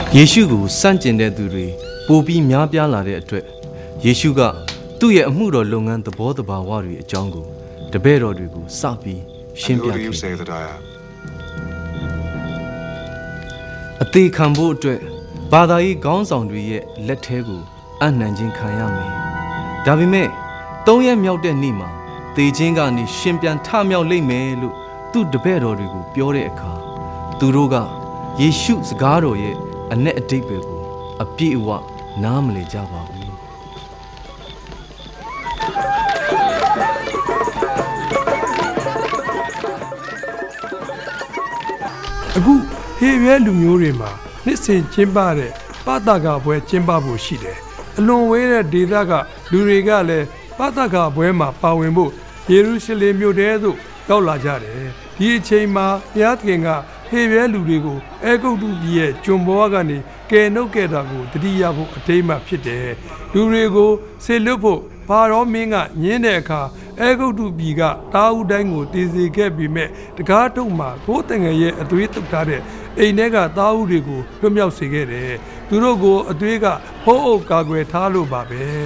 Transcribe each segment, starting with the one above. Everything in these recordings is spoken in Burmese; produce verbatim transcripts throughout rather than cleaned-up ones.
ယေရှုကိုစန့်ကျင်တဲ့သူတွေပိုပြီးများပြားလာတဲ့အတွက်ယေရှုကသူ့ရဲ့အမှုတော်လုပ်ငန်းသဘောတဘာဝတွေအကြောင်းကိုတပည့်တော်တွေကိုစပြီးရှင်းပြခဲ့တယ်။အသေးခံဖို့အတွက်ဘာသာရေးခေါင်းဆောင်တွေရဲ့လက်ထဲကိုအနှံခြင်းခံရမယ်။ဒါပေမဲ့သုံးရက်မြောက်တဲ့နေ့မှာသေခြင်းကနေရှင်ပြန်ထမြောက်လိမ့်မယ်လို့သူ့တပည့်တော်တွေကိုပြောတဲ့အခါသူတို့ကယေရှုစကားတော်ရဲ့အ내အဓိပ္ပာယ်ကိုအပြည့်အဝနားမလည်ကြပါဘူး။အခုဟေဘရဲလူမျိုးတွေမှာနှစ်စဉ်ကျင်းပတဲ့ပသကပွဲကျင်းပဖို့ရှိတယ်။အလွန်ဝေးတဲ့ဒေသကလူတွေကလည်းပသကပွဲမှာပါဝင်ဖို့ယေရုရှလင်မြို့ထဲသို့ရောက်လာကြတယ်။ဒီအချိန်မှာဘုရားသခင်ကဟေဘရဲလူတွေကိုအဲဂုတ္တုပြည်ရဲ့ကျွန်ဘဝကနေကယ်နှုတ်ခဲ့တာကိုတတိယဖို့အထိမ်းအမှတ်ဖြစ်တယ်။လူတွေကိုဆေလွတ်ဖို့ဘာရောမင်းကညင်းတဲ့အခါအဲဂုတ္တုပြည်ကတာဦးတိုင်းကိုတည်စေခဲ့ပြီးမဲ့တကားထုတ်မှာကိုယ်တငယ်ရဲ့အသွေးတုပ်ထားတဲ့အိမ်ထဲကတာဦးတွေကိုလွတ်မြောက်စေခဲ့တယ်။သူတို့ကိုအသွေးကဟိုးအုပ်ကာကွယ်ထားလို့ပါပဲ။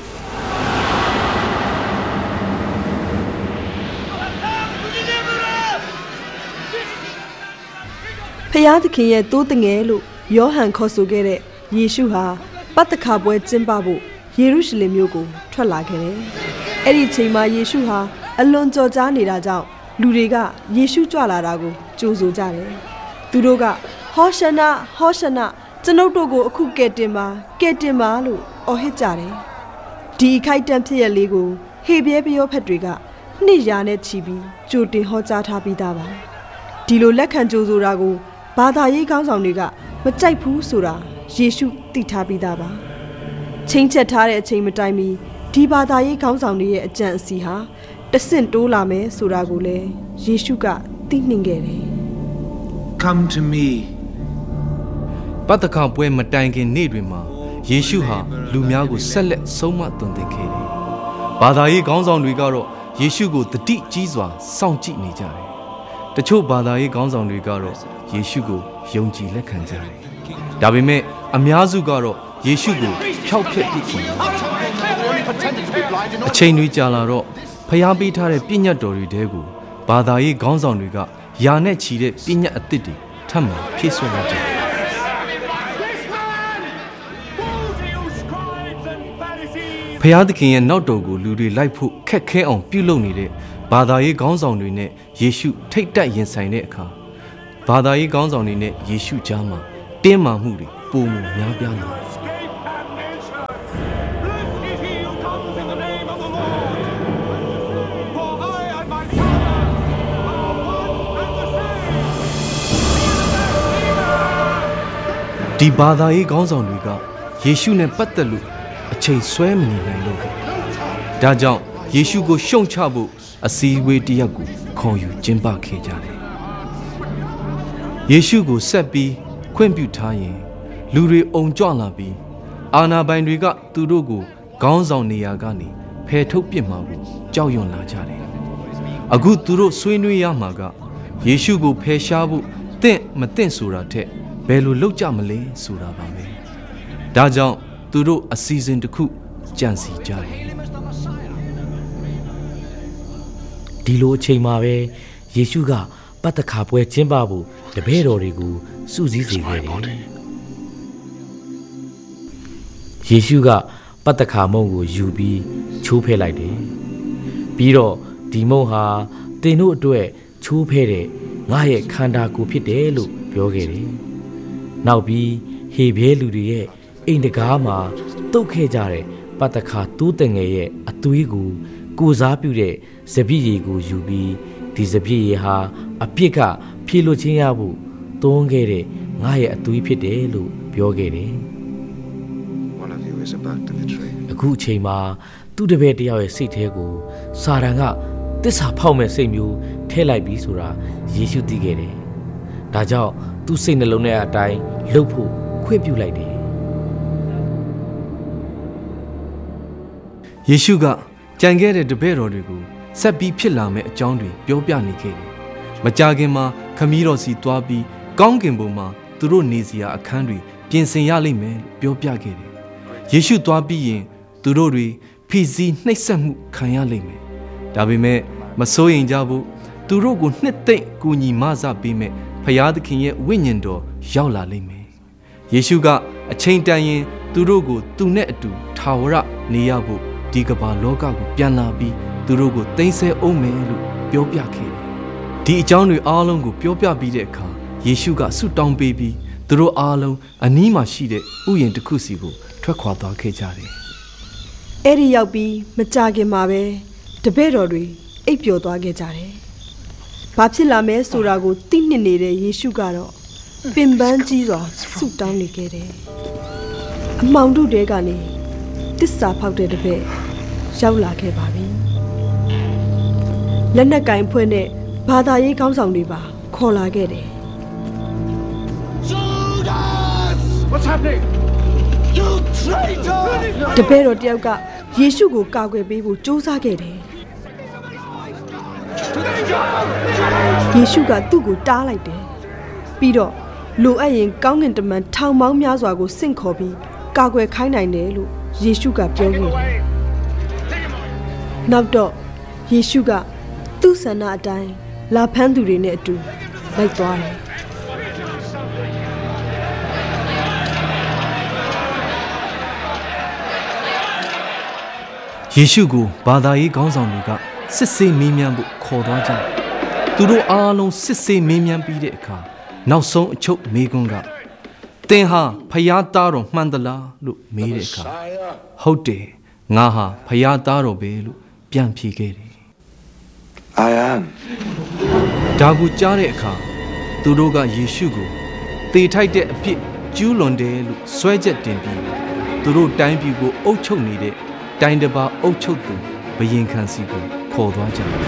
ဖျားသခင်ရဲ့တိုးတငယ်လို့ယောဟန်ခေါ်ဆိုခဲ့တဲ့ယေရှုဟာပတ္တခါပွဲကျင်းပဖို့ယေရုရှလင်မြို့ကိုထွက်လာခဲ့တယ်။အဲ့ဒီချိန်မှာယေရှုဟာအလွန်ကြော်ကြားနေတာကြောင့်လူတွေကယေရှုကြွလာတာကိုကြိုဆိုကြတယ်။သူတို့ကဟောရှနာဟောရှနာကျွန်ုပ်တို့ကိုအခုကဲတင်ပါကဲတင်ပါလို့အော်ဟစ်ကြတယ်။ဒီခိုက်တန့်ဖြစ်ရလေးကိုဟေဘရဲပယောဖက်တွေကနှစ်ရာနဲ့ချီပြီးကြိုတင်ဟောကြားထားပြီးသားပါ။ဒီလိုလက်ခံကြိုဆိုတာကိုဘာသာရေးခေါင်းဆောင်တွေကမကြိုက်ဘူးဆိုတာယေရှုသိထားပြီးသားပါချိန်ချက်ထားတဲ့အချိန်မတိုင်မီဒီဘာသာရေးခေါင်းဆောင်တွေရဲ့အကြံအစီဟာတဆင့်တိုးလာမယ်ဆိုတာကိုလည်းယေရှုကသိနှင်ခဲ့တယ် Come to me ပတ္တခါပွဲမတိုင်ခင်နေ့တွေမှာယေရှုဟာလူများကိုဆက်လက်ဆုံးမသွန်သင်ခဲ့တယ်ဘာသာရေးခေါင်းဆောင်တွေကတော့ယေရှုကိုတတိကြီးစွာစောင့်ကြည့်နေကြတယ်တချို့ဘာသာရေးခေါင်းဆောင်တွေကတော့ယေရှုကိုယုံကြည်လက်ခံကြတယ်။ဒါပေမဲ့အများစုကတော့ယေရှုကိုဖျောက်ဖျက်ပစ်ချင်တယ်။အချိန်တွေကြာလာတော့ဖျားပေးထားတဲ့ပြည့်ညတ်တော်တွေတဲကိုဘာသာရေးခေါင်းဆောင်တွေကယာနဲ့ချီတဲ့ပြည့်ညတ်အသစ်တွေထပ်မံဖြည့်ဆွတ်လိုက်ကြတယ်။ဖျားသခင်ရဲ့နောက်တော်ကိုလူတွေလိုက်ဖို့ခက်ခဲအောင်ပြုလုပ်နေတဲ့ဘာသာရေးခေါင်းဆောင်တွေနဲ့ယေရှုထိတ်တက်ရင်ဆိုင်တဲ့အခါဘာသာရေးခေါင်းဆောင်တွေနဲ့ယေရှုကြားမှာတင်းမာမှုတွေပိုမိုများပြားလာတယ်ဒီဘာသာရေးခေါင်းဆောင်တွေကယေရှုနဲ့ပတ်သက်လို့အချိန်ဆွဲမနေနိုင်လို့ဒါကြောင့်ယေရှုကိုရှုံချဖို့အစည်းအဝေးတစ်ရပ်ကိုခေါ်ယူကျင်းပခဲ့ကြတယ်ယေရှုကိုဆက်ပြီးခွင့်ပြုထားရင်လူတွေအုံကြွလာပြီးအာဏာပိုင်တွေကသူတို့ကိုခေါင်းဆောင်နေရာကနေဖယ်ထုတ်ပစ်မှာကိုကြောက်ရွံ့လာကြတယ်အခုသူတို့ဆွေးနွေးရမှာကယေရှုကိုဖယ်ရှားဖို့တင့်မတင့်ဆိုတာထက်ဘယ်လိုလုပ်ကြမလဲဆိုတာပါပဲဒါကြောင့်သူတို့အစီအစဉ်တစ်ခုကြံစီကြတယ်ဒီလိုအချိန်မှာပဲယေရှုကပတ္တခါပွဲကျင်းပဖို့တပည့်တော်တွေကိုစုစည်းစေခဲ့တယ်ယေရှုကပတ္တခါမုန့်ကိုယူပြီးချိုးဖဲ့လိုက်တယ်ပြီးတော့ဒီမုန့်ဟာသင်တို့အတွက်ချိုးဖဲ့တဲ့ငါရဲ့ခန္ဓာကိုယ်ဖြစ်တယ်လို့ပြောခဲ့တယ်နောက်ပြီးဟေဘရဲလူတွေရဲ့အိမ်တကားမှာတုတ်ခဲ့ကြတဲ့ပတ္တခါတိုးတငယ်ရဲ့အသွေးကိုကိုစားပြုတဲ့စပည့်ရည်ကိုယူပြီးဒီစပည့်ရည်ဟာအပြစ်ကဖြေလွတ်ခြင်းရဖို့သွန်းခဲ့တဲ့ငါရဲ့အသွေးဖြစ်တယ်လို့ပြောခဲ့တယ်အခုအချိန်မှာသူ့တပည့်တယောက်ရဲ့စိတ်ထဲကိုစာတန်ကသစ္စာဖောက်မဲ့စိတ်မျိုးထည့်လိုက်ပြီးဆိုတာယေရှုသိခဲ့တယ်ဒါကြောင့်သူ့စိတ်နှလုံးထဲအတိုင်းလှုပ်ဖို့ခွင့်ပြုလိုက်တယ်ယေရှုကကြံခဲ့တဲ့တပည့်တော်တွေကိုဆက်ပြီးဖြစ်လာမယ့်အကြောင်းတွေပြောပြနေခဲ့တယ်။မကြာခင်မှာခမည်းတော်စီသွားပြီးကောင်းကင်ဘုံမှာသူတို့နေစရာအခန်းတွေတပြင်ဆင်ရလိမ့်မယ်လို့ပြောပြခဲ့တယ်ယေရှုသွားပြီးရင်သူတို့တွေဖိစီးနှိပ်စက်မှုခံရလိမ့်မယ်ဒါပေမဲ့မစိုးရင်ကြဘူးသူတို့ကိုနှစ်သိမ့်ကူညီမဆပေးမဲ့ဖျားသခင်ရဲ့ဝိညာဉ်တော်ရောက်လာလိမ့်မယ်ယေရှုကအချိန်တန်ရင်သူတို့ကိုသူနဲ့အတူထာဝရနေရဖို့ဒီကမ္ဘာလောကကိုပြန်လာပြီးသူတို့ကိုသိမ်းဆည်းအောင်မယ်လို့ပြောပြခဲ့တယ်ဒီအကြောင်းတွေအားလုံးကိုပြောပြပြီးတဲ့အခါယေရှုကဆုတောင်းပေးပြီးသူတို့အားလုံးအနီးမှာရှိတဲ့ဥယျာဉ်တစ်ခုစီကိုထွက်ခွာသွားခဲ့ကြတယ်အဲ့ဒီရောက်ပြီးမကြခင်မှာပဲတပည့်တော်တွေအိပ်ပျော်သွားခဲ့ကြတယ်ဘာဖြစ်လာမဲဆိုတာကိုသိနှင့်နေတဲ့ယေရှုကတော့ပင်ပန်းကြီးစွာဆုတောင်းနေခဲ့တယ်အမောင်တို့တဲကနေတစ္ဆာဖောက်တဲ့တပည့်ရောက်လာခဲ့ပါပြီလက်နက်ကင်ဖွဲ့နဲ့ဘာသာရေးခေါင်းဆောင်တွေပါခေါ်လာခဲ့တယ် What's happening? You traitor! တပည့်တော်တယောက်ကယေရှုကိုကာကွယ်ပေးဖို့ကြိုးစားခဲ့တယ်ယေရှုကသူ့ကိုတားလိုက်တယ်ပြီးတော့လိုအပ်ရင်ကောင်းကင်တမန်ထောင်ပေါင်းများစွာကိုဆင့်ခေါ်ပြီးကာကွယ်ခိုင်းနိုင်တယ်လို့ယေရှုကပြောခဲ့တယ်နောက်တော့ယေရှုကသူ့ဆန္ဒအတိုင်းလာဖမ်းသူတွေနဲ့အတူလိုက်သွားတယ်ယေရှုကိုဘာသာရေးခေါင်းဆောင်တွေကစစ်ဆေးမေးမြန်းဖို့ခေါ်သွားကြတယ်။သူတို့အားလုံးစစ်ဆေးမေးမြန်းပြီးတဲ့အခါနောက်ဆုံးအချုပ်မေးခွန်းကသင်ဟာဖယားသားတော်မှန်သလားလို့မေးတဲ့အခါဟုတ်တယ်ငါဟာဖယားသားတော်ပဲလို့ပြန်ဖြေခဲ့တယ်။ I am ဒါကိုကြားတဲ့အခါသူတို့ကယေရှုကိုသေထိုက်တဲ့အဖြစ်ကျူးလွန်တယ်လို့ဆွဲချက်တင်ပြီးသူတို့တိုင်းပြည်ကိုအုပ်ချုပ်နေတဲ့တိုင်းတစ်ပါးအုပ်ချုပ်သူဘယင်ခံစီကိုခေါ်သွားကြတယ်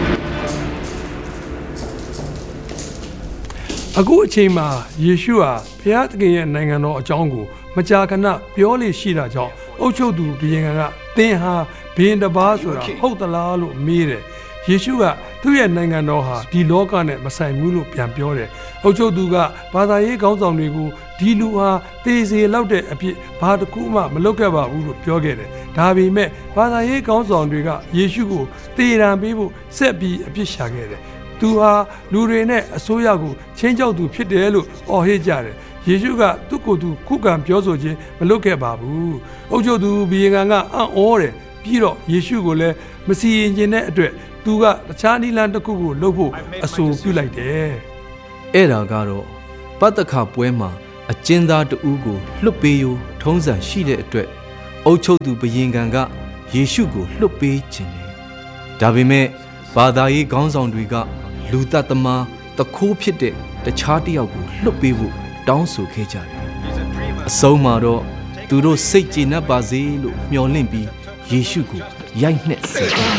အခုအချိန်မှာယေရှုဟာဘုရားသခင်ရဲ့နိုင်ငံတော်အကြောင်းကိုမကြာခဏပြောလေရှိတာကြောင့်အုပ်ချုပ်သူဘယင်ခံကသင်ဟာဘယင်တစ်ပါးဆိုတာဟုတ်သလားလို့မေးတယ်ယေရှုကသူ့ရဲ့နိုင်ငံတော်ဟာဒီလောကနဲ့မဆိုင်ဘူးလို့ပြန်ပြောတယ်အုပ်ချုပ်သူကဘာသာရေးခေါင်းဆောင်တွေကိုဒီလူဟာသေစေလောက်တဲ့အဖြစ်ဘာတစ်ခုမှမလုပ်ခဲ့ပါဘူးလို့ပြောခဲ့တယ်ဒါပေမဲ့ဘာသာရေးခေါင်းဆောင်တွေကယေရှုကိုသေရန်ပေးဖို့ဆက်ပြီးအပြစ်ရှာခဲ့တယ်သူဟာလူတွေနဲ့အစိုးရကိုချင်းကြောက်သူဖြစ်တယ်လို့အော်ဟစ်ကြတယ်ယေရှုကသူ့ကိုယ်သူခုခံပြောဆိုခြင်းမလုပ်ခဲ့ပါဘူးအုပ်ချုပ်သူဘီယံကအံ့ဩတယ်ပြီးတော့ယေရှုကိုလည်းမစီရင်ခြင်းတဲ့အတွက်သူကတခြားနိလန်တစ်ခုကိုလှုပ်ဖို့အဆိုပြုလိုက်တယ်အဲ့ဒါကတော့ပတ္တခပွဲမှာအကျဉ်းသားတဦးကိုလွတ်ပေးရိုးထုံးစံရှိတဲ့အတွက်အုပ်ချုပ်သူဘယင်ခံကယေရှုကိုလွတ်ပေးခြင်းတယ်ဒါပေမဲ့ဘာသာရေးခေါင်းဆောင်တွေကလူတတ်သမားတခိုးဖြစ်တဲ့တခြားတစ်ယောက်ကိုလွတ်ပေးဖို့တောင်းဆိုခဲ့ကြတယ်အဆုံးမှာတော့သူတို့စိတ်ကျေနပ်ပါစေလို့မျှော်လင့်ပြီးယေရှုကိုရိုက်နှက်စေတယ်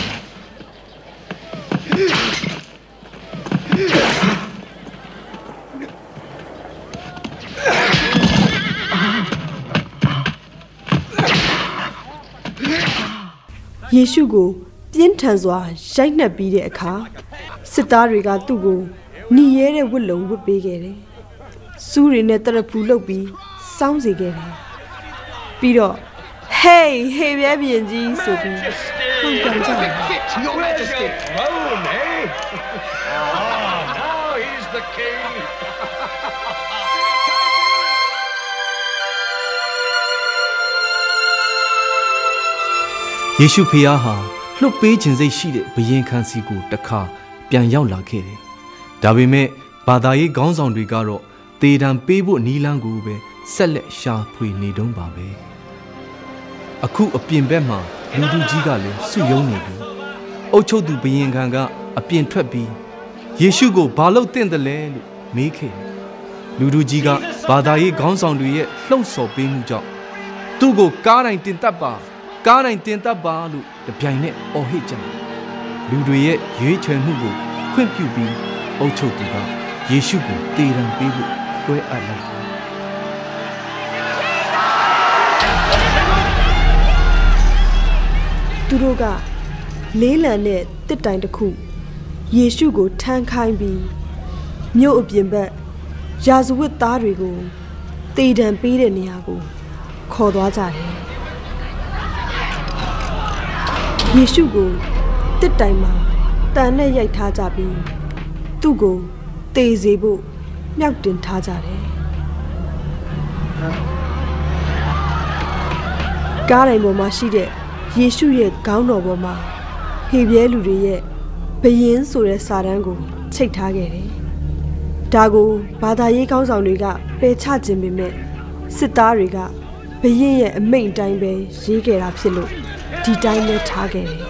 ယေရှုကိုပြင်းထန်စွာရိုက်နှက်ပြီးတဲ့အခါစစ်သားတွေကသူ့ကိုหนีရဲတဲ့ဝတ်လုံဝတ်ပေးခဲ့တယ်။စူးတွေနဲ့တရဖူလုပ်ပြီးစောင်းစေခဲ့တယ်။ပြီးတော့ Hey, hey ဘဲပြင်ကြီးဆိုပြီးဟုတ်ကြကြတယ်။ Your Majesty. Rome, eh? Ah, now he's the king. ယေရှုဖျားဟာလွတ်ပေးခြင်းစိတ်ရှိတဲ့ဘယင်ခံစီကိုတစ်ခါပြန်ရောက်လာခဲ့တယ်။ဒါပေမဲ့ဘာသာရေးခေါင်းဆောင်တွေကတော့သေတံပေးဖို့နီလန်းကိုပဲဆက်လက်ရှာဖွေနေတုန်းပါပဲ။အခုအပြင်ဘက်မှာလူသူကြီးကလည်းစုယုံနေပြီ။အုတ်ချုပ်သူဘယင်ခံကအပြင်ထွက်ပြီးယေရှုကိုဘာလို့တင့်တယ်လဲလို့မေးခဲ့တယ်။လူသူကြီးကဘာသာရေးခေါင်းဆောင်တွေရဲ့လှုံ့ဆော်ပေးမှုကြောင့်သူ့ကိုကားတိုင်းတင်တတ်ပါကားတိုင်းတင်တတ်ပါလို့တပြိုင်နက်အော်ဟစ်ကြတယ်လူတွေရဲ့ရွေးချယ်မှုကိုခွင့်ပြုပြီးအုပ်ချုပ်သူကယေရှုကိုတေရန်ပေးဖို့လွှဲအပ်လိုက်တယ်သူတို့ကလေးလံတဲ့တစ်တိုင်တစ်ခုယေရှုကိုထမ်းခိုင်းပြီးမြို့အပြင်ဘက်ရာဇဝတ်သားတွေကိုတေတံပေးတဲ့နေရာကိုခေါ်သွားကြတယ်ယေရှုကိုတစ်တိုင်မှာတန်နဲ့ရိုက်ထားကြပြီးသူ့ကိုတေစေဖို့မြောက်တင်ထားကြတယ်ကားတိုင်ပေါ်မှာရှိတဲ့ယေရှုရဲ့ခေါင်းတော်ပေါ်မှာဟေပြဲလူတွေရဲ့ဘယင်းဆိုတဲ့စာတန်းကိုချိတ်ထားခဲ့တယ်ဒါကိုဘာသာရေးခေါင်းဆောင်တွေကပယ်ချခြင်းပေမဲ့စစ်သားတွေကဘယင်းရဲ့အမိန့်တိုင်းပဲရေးခဲ့တာဖြစ်လို့ဒီတိုင်းနဲ့ထားခဲ့တယ်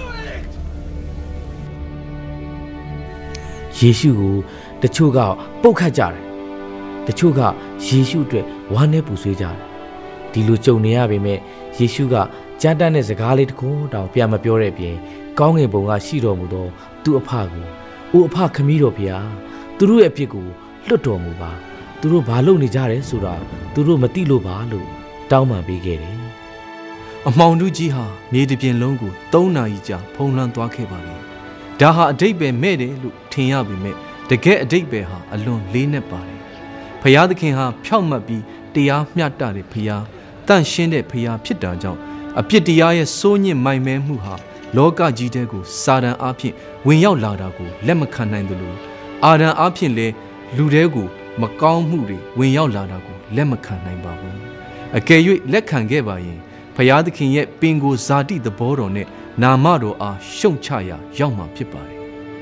ယေရှုကိုတချို့ကပုတ်ခတ်ကြတယ်တချို့ကယေရှုအတွက်ဝမ်းနည်းပူဆွေးကြတယ်ဒီလိုကြုံနေရပေမဲ့ယေရှုကကြမ်းတမ်းတဲ့စကားလေးတစ်ခုတောင်ပြန်မပြောတဲ့အပြင်ကောင်းငင်ဘုံကရှိတော်မူသောသူ့အဖကိုအိုအဖခမည်းတော်ဖေဟာသူတို့ရဲ့အပြစ်ကိုလွတ်တော်မူပါသူတို့ဘာလုပ်နေကြတယ်ဆိုတာသူတို့မသိလို့ပါလို့တောင်းပန်ပေးခဲ့တယ်အမှောင်တူးကြီးဟာမြေတစ်ပြင်လုံးကိုသုံးနာရီကြာဖုံးလွှမ်းသွားခဲ့ပါလေဒါဟာအတိတ်ပဲမဲ့တယ်လို့ထင်ရပေမဲ့တကယ်အတိတ်ပဲဟာအလွန်လေးနက်ပါတယ်ဖျားသခင်ဟာဖြောင့်မတ်ပြီးတရားမျှတတဲ့ဖျားတန့်ရှင်းတဲ့ဖျားဖြစ်တာကြောင့်အပြစ်တရားရဲ့စိုးညစ်မိုင်မဲမှုဟာလောကကြီးတဲကိုစာတန်အားဖြင့်ဝင်ရောက်လာတာကိုလက်မခံနိုင်သလိုအာဒံအားဖြင့်လည်းလူတဲကိုမကောင်းမှုတွေဝင်ရောက်လာတာကိုလက်မခံနိုင်ပါဘူးအကယ်၍လက်ခံခဲ့ပါရင်ဖျားသခင်ရဲ့ပင်ကိုဇာတိသဘောတော်နဲ့နာမတော်အားရှုံချရာရောက်မှာဖြစ်ပါတယ်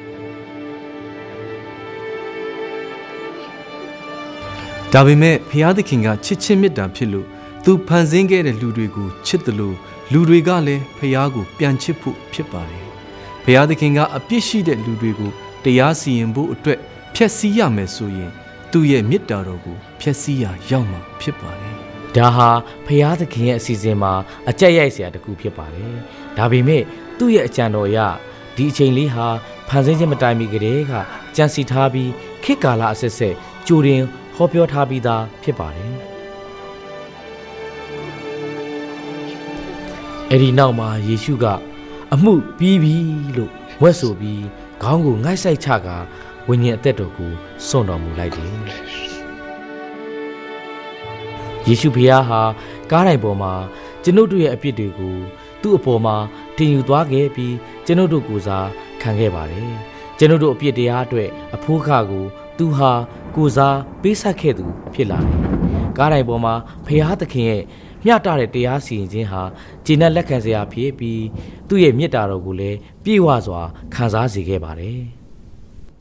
ဒါပေမဲ့ဖျားသခင်ကချစ်ချင်းမေတ္တာဖြစ်လို့သူဖန်ဆင်းခဲ့တဲ့လူတွေကိုချစ်တယ်လို့လူတွေကလည်းဖျားကိုပြန်ချစ်ဖို့ဖြစ်ပါတယ်ဖျားသခင်ကအပြစ်ရှိတဲ့လူတွေကိုတရားစီရင်ဖို့အတွက်ဖျက်ဆီးရမယ်ဆိုရင်သူ့ရဲ့မေတ္တာတော်ကိုဖျက်ဆီးရာရောက်မှာဖြစ်ပါတယ်ဒါဟာဖျားသခင်ရဲ့အစီအစဉ်မှာအကြက်ရိုက်စရာတစ်ခုဖြစ်ပါတယ်ဒါပေမဲ့သူ့ရဲ့အကြံတော်အရဒီအချိန်လေးဟာဖန်ဆင်းခြင်းမတိုင်မီကတည်းကကြံစီထားပြီးခေတ်ကာလအဆက်ဆက်ကြိုတင်ဟောပြောထားပြီးသားဖြစ်ပါတယ်အဲ့ဒီနောက်မှာယေရှုကအမှုပြီးပြီလို့ဝက်ဆိုပြီးခေါင်းကိုငိုက်ဆိုင်ချကဝိညာဉ်အသက်တော်ကိုစွန့်တော်မူလိုက်တယ်ယေရှုဖျားဟာကားတိုင်ပေါ်မှာကျွန်ုပ်တို့ရဲ့အပြစ်တွေကိုသူ့အပေါ်မှာတင်ယူသွားခဲ့ပြီးကျွန်ုပ်တို့ကိုစားခံခဲ့ပါတယ်ကျွန်ုပ်တို့အပြစ်တရားအတွက်အဖိုးခကိုသူဟာကိုစားပေးဆက်ခဲ့သူဖြစ်လာတယ်ကားတိုင်ပေါ်မှာဖျားသခင်ရဲ့မျှတတဲ့တရားစီရင်ခြင်းဟာဂျင်းနဲ့လက်ခံစရာဖြစ်ပြီးသူ့ရဲ့မေတ္တာတော်ကိုလည်းပြည့်ဝစွာခံစားစေခဲ့ပါတယ်